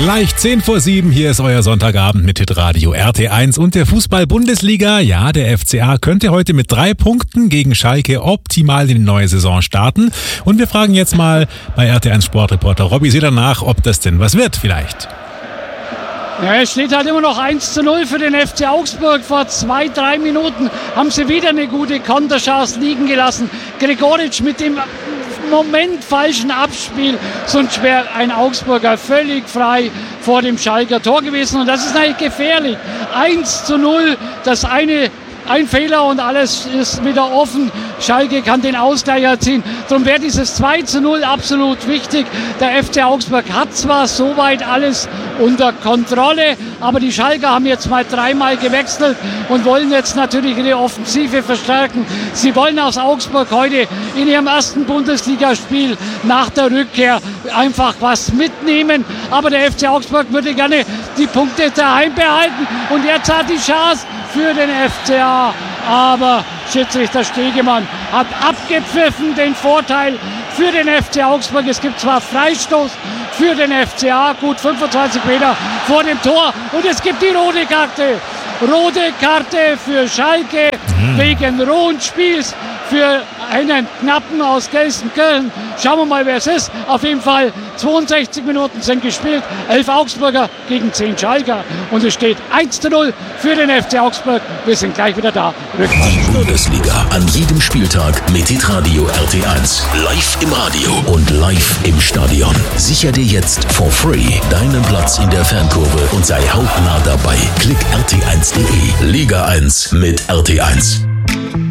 Gleich 6:50, hier ist euer Sonntagabend mit Hitradio RT1 und der Fußball-Bundesliga. Ja, der FCA könnte heute mit 3 Punkten gegen Schalke optimal in die neue Saison starten. Und wir fragen jetzt mal bei RT1 Sportreporter Robby Seder nach, ob das denn was wird vielleicht. Ja, es steht halt immer noch 1:0 für den FC Augsburg. Vor 2-3 Minuten haben sie wieder eine gute Konterchance liegen gelassen. Gregoritsch mit dem Moment falschen Abspiel, sonst wäre ein Augsburger völlig frei vor dem Schalker Tor gewesen. Und das ist natürlich gefährlich. 1:0, das ein Fehler und alles ist wieder offen. Schalke kann den Ausgleich erzielen. Darum wäre dieses 2:0 absolut wichtig. Der FC Augsburg hat zwar soweit alles unter Kontrolle, aber die Schalker haben jetzt mal 3-mal gewechselt und wollen jetzt natürlich ihre Offensive verstärken. Sie wollen aus Augsburg heute in ihrem ersten Bundesligaspiel nach der Rückkehr einfach was mitnehmen. Aber der FC Augsburg würde gerne die Punkte daheim behalten. Und jetzt hat die Chance für den FCA. Aber Schiedsrichter Stegemann hat abgepfiffen, den Vorteil für den FC Augsburg. Es gibt zwar Freistoß für den FCA, gut 25 Meter vor dem Tor. Und es gibt die rote Karte. Rote Karte für Schalke wegen rohen Spiels für einen Knappen aus Gelsenkirchen. Schauen wir mal, wer es ist. Auf jeden Fall 62 Minuten sind gespielt. 11 Augsburger gegen 10 Schalker. Und es steht 1:0 für den FC Augsburg. Wir sind gleich wieder da. Die Bundesliga an jedem Spieltag mit Hitradio RT1. Live im Radio und live im Stadion. Sicher dir jetzt for free deinen Platz in der Fankurve und sei hautnah dabei. Klick RT1.de. Liga 1 mit RT1.